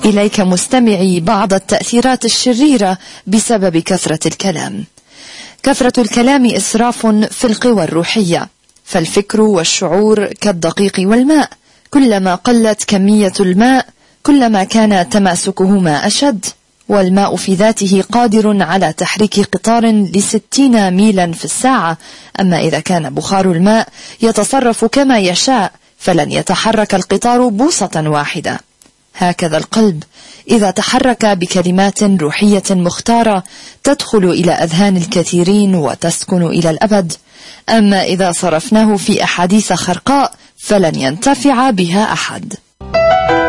إليك مستمعي بعض التأثيرات الشريرة بسبب كثرة الكلام. كثرة الكلام إسراف في القوى الروحية، فالفكر والشعور كالدقيق والماء، كلما قلت كمية الماء كلما كان تماسكهما أشد، والماء في ذاته قادر على تحريك قطار ل60 ميلا في الساعة، أما إذا كان بخار الماء يتصرف كما يشاء فلن يتحرك القطار بوصة واحدة. هكذا القلب إذا تحرك بكلمات روحية مختارة تدخل إلى أذهان الكثيرين وتسكن إلى الأبد، أما إذا صرفناه في أحاديث خرقاء فلن ينتفع بها أحد.